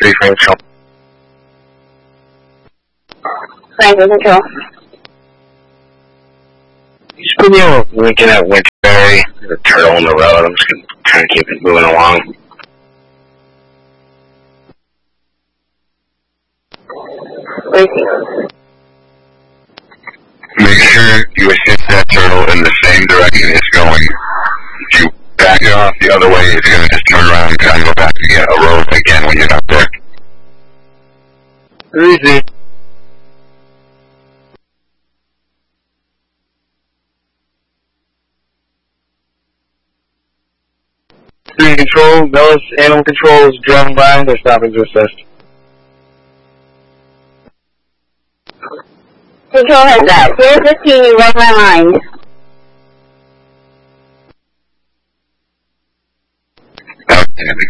3 frame control. Franklin Control. Just put me on Lincoln at Winterberry. There's a turtle on the road. I'm just going to try and keep it moving along. Racing. Make sure you assist that turtle in the same direction it's going. If you back it off the other way, it's going to just turn around and kind of go back to get a road again when you're not there. Easy. Control, Nellis Animal Control is driving by. They're stopping to assist. Control has that. 015, you read my mind. Outstanding.